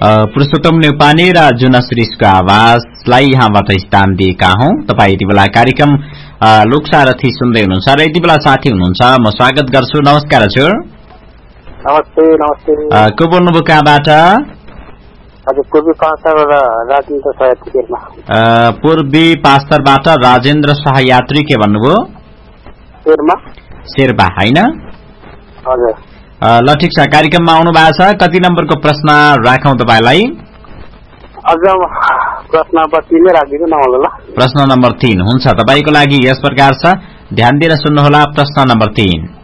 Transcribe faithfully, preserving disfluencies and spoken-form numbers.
पुरुषोत्तम नेपाली र जुन श्रीषको आवाजलाई यहाँबाट स्थान दिएका हौं। तपाईँ यति बेला कार्यक्रम लोकसारथी सुन्दै हुनुहुन्छ र यति बेला साथी हुनुहुन्छ, म स्वागत गर्छु। नमस्कार हजुर। नमस्ते। नमस्ते। को बोल्नुभयो, कहाँबाट? हजुर, पूर्वी पाँचतर्फबाट राजेन्द्र सहयात्री शेर्पा। पूर्वी पाँचतर्फबाट राजेन्द्र सहयात्री के भन्नुभयो? शेर्पा। शेर्पा हैन? हजुर। ल ठिक छ, कार्यक्रममा आउनु भएको छ। कति नम्बरको प्रश्न राखौं तपाईलाई? अझ प्रश्न नम्बर तीन नै राखिदिनु न होला। प्रश्न नम्बर तीन हुन्छ। तपाईको लागि यस प्रकार छ, ध्यान दिएर सुन्नुहोला। प्रश्न नम्बर तीन,